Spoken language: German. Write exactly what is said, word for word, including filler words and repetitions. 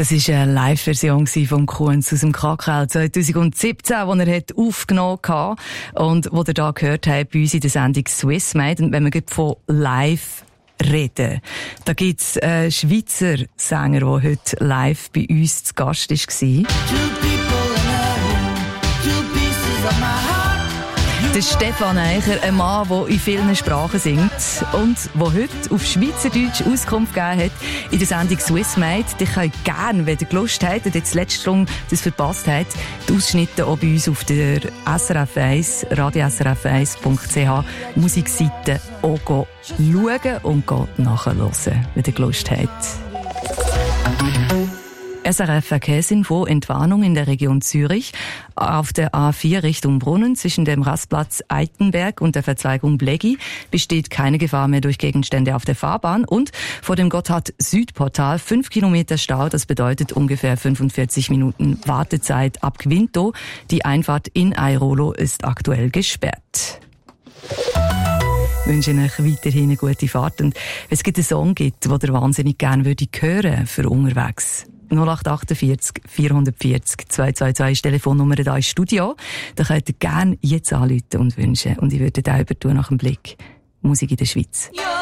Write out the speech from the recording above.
Das war eine Live-Version von Kunz aus dem Kakao zwanzig siebzehn, die er hat aufgenommen hat und die ihr hier gehört habt bei uns in der Sendung Swiss Made. Und wenn wir von live reden, da gibt es einen Schweizer Sänger, der heute live bei uns zu Gast war. Der Stefan Eicher, ein Mann, der in vielen Sprachen singt und der heute auf Schweizerdeutsch Auskunft gegeben hat in der Sendung Swiss Made. Ich kann gerne, wenn ihr Lust habt und jetzt letzte Stunde das verpasst habt, die Ausschnitte auch bei uns auf der S R F eins, radio S R F eins Punkt C H Musikseite auch schauen und nachhören, wenn ihr Lust habt. S R F Verkehrsinfo, Entwarnung in der Region Zürich. Auf der A vier Richtung Brunnen zwischen dem Rastplatz Eitenberg und der Verzweigung Bleggi besteht keine Gefahr mehr durch Gegenstände auf der Fahrbahn. Und vor dem Gotthard-Südportal fünf Kilometer Stau, das bedeutet ungefähr fünfundvierzig Minuten Wartezeit ab Quinto. Die Einfahrt in Airolo ist aktuell gesperrt. Ich wünsche euch weiterhin eine gute Fahrt. Und wenn es einen Song gibt, den ihr wahnsinnig gerne hören würdet für unterwegs, null acht achtundvierzig vierhundertvierzig zweihundertzweiundzwanzig ist die Telefonnummer hier im Studio. Da könnt ihr gerne jetzt anrufen und wünschen. Und ich würde auch übertun nach dem Blick Musik in der Schweiz. Ja.